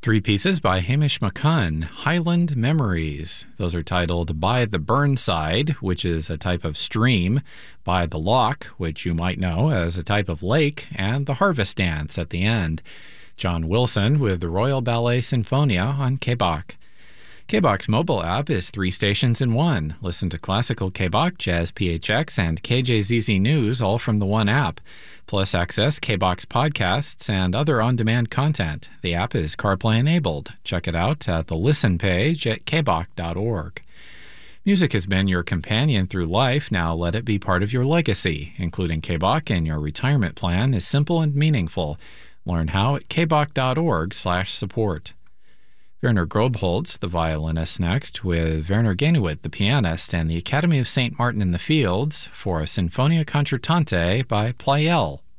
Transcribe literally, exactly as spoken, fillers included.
Three pieces by Hamish McCunn, Highland Memories. Those are titled By the Burnside, which is a type of stream, By the Loch, which you might know as a type of lake, and The Harvest Dance at the end. John Wilson with the Royal Ballet Sinfonia on K B O C. K B O C's mobile app is three stations in one. Listen to classical K B O C, jazz P H X, and K J Z Z News all from the one app. Plus access K B O C's podcasts and other on-demand content. The app is CarPlay enabled. Check it out at the Listen page at k b o c dot org. Music has been your companion through life. Now let it be part of your legacy. Including K B O C in your retirement plan is simple and meaningful. Learn how at k b o c dot org slash support. Werner Grobholz, the violinist, next, with Werner Genuit, the pianist, and the Academy of Saint Martin in the Fields for a Sinfonia Concertante by Pleyel.